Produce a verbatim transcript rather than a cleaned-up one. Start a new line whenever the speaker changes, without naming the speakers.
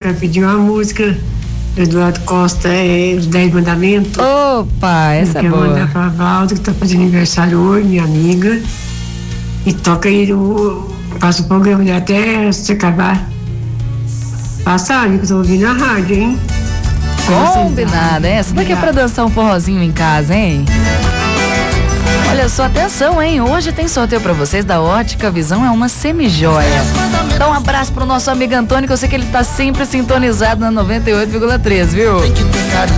para pedir uma música do Eduardo Costa, é Os Dez Mandamentos.
Opa, essa é
boa. Eu quero mandar
boa.
pra Valda, que tá fazendo aniversário hoje, minha amiga. E toca aí, o, passa o programa de até se acabar. Passa aí, que eu tô ouvindo a rádio, hein?
Combinado, hein? Essa daqui é pra dançar um forrozinho em casa, hein? Olha só, atenção, hein? Hoje tem sorteio pra vocês da Ótica Visão, é uma semijoia. Dá um abraço pro nosso amigo Antônio, que eu sei que ele tá sempre sintonizado na noventa e oito vírgula três, viu?